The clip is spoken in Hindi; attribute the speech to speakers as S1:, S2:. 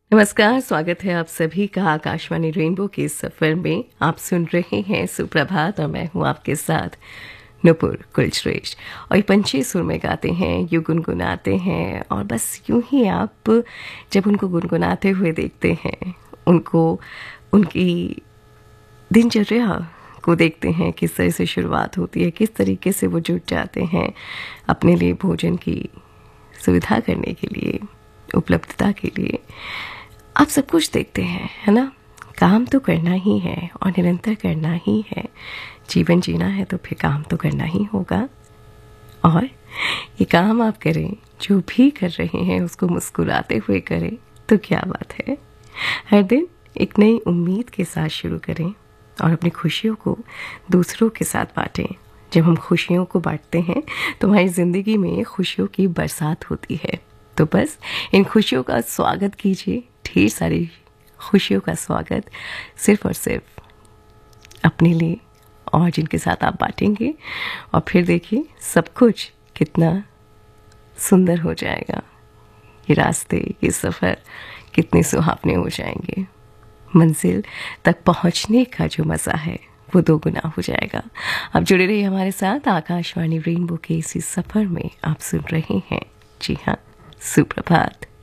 S1: नमस्कार, स्वागत है आप सभी का आकाशवाणी रेनबो के इस सफ़र में। आप सुन रहे हैं सुप्रभात और मैं हूं आपके साथ नुपुर कुलश्रेष्ठ। और ये पंछी सुर में गाते हैं, यूं गुनगुनाते हैं और बस यूं ही आप जब उनको गुनगुनाते हुए देखते हैं, उनको उनकी दिनचर्या को देखते हैं, किस तरह से शुरुआत होती है, किस तरीके से वो जुट जाते हैं अपने लिए भोजन की सुविधा करने के लिए, उपलब्धता के लिए। आप सब कुछ देखते हैं, है ना। काम तो करना ही है और निरंतर करना ही है। जीवन जीना है तो फिर काम तो करना ही होगा। और ये काम आप करें, जो भी कर रहे हैं उसको मुस्कुराते हुए करें तो क्या बात है। हर दिन एक नई उम्मीद के साथ शुरू करें और अपनी खुशियों को दूसरों के साथ बांटें। जब हम खुशियों को बांटते हैं तो हमारी ज़िंदगी में खुशियों की बरसात होती है। तो बस इन खुशियों का स्वागत कीजिए, ढेर सारी खुशियों का स्वागत सिर्फ और सिर्फ अपने लिए और जिनके साथ आप बांटेंगे। और फिर देखिए सब कुछ कितना सुंदर हो जाएगा। ये रास्ते, ये सफ़र कितने सुहावने हो जाएंगे। मंजिल तक पहुंचने का जो मज़ा है वो दो गुना हो जाएगा। आप जुड़े रहिए हमारे साथ आकाशवाणी रेनबो के इसी सफ़र में। आप सुन रहे हैं, जी हाँ, सुप्रभात।